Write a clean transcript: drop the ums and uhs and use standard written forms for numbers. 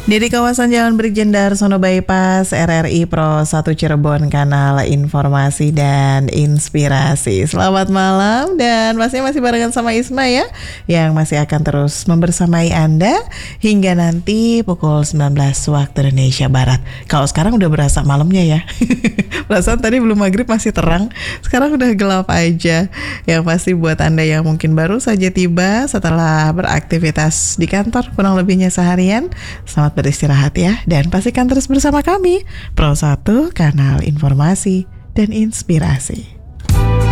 Di kawasan Jalan Brigjen Darsono Bypass, RRI Pro 1 Cirebon, kanal informasi dan inspirasi. Selamat malam dan masih barengan sama Isma ya, yang masih akan terus membersamai Anda hingga nanti pukul 19 waktu Indonesia Barat. Kalau sekarang udah berasa malamnya ya. Perasaan tadi belum maghrib masih terang, sekarang udah gelap aja. Yang pasti buat Anda yang mungkin baru saja tiba setelah beraktivitas di kantor kurang lebihnya seharian, selamat beristirahat ya, dan pastikan terus bersama kami Pro 1, kanal informasi dan inspirasi.